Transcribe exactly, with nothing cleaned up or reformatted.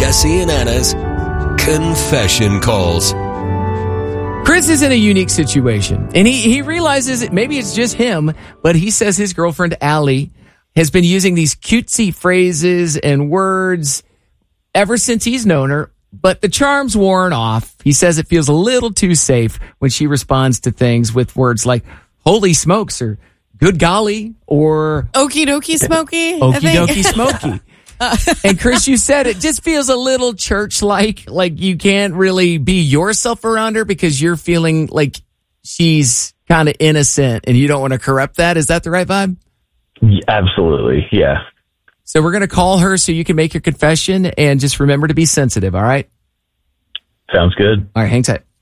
Jesse and Anna's Confession Calls. Chris is in a unique situation, and he, he realizes that maybe it's just him, but he says his girlfriend, Allie, has been using these cutesy phrases and words ever since he's known her, but the charm's worn off. He says it feels a little too safe when she responds to things with words like, holy smokes, or good golly, or okie dokie smoky. Okie dokie smoky. And Chris, you said it just feels a little church-like, like you can't really be yourself around her because you're feeling like she's kind of innocent and you don't want to corrupt that. Is that the right vibe? Absolutely, yeah. So we're going to call her so you can make your confession, and just remember to be sensitive, all right? Sounds good. All right, hang tight.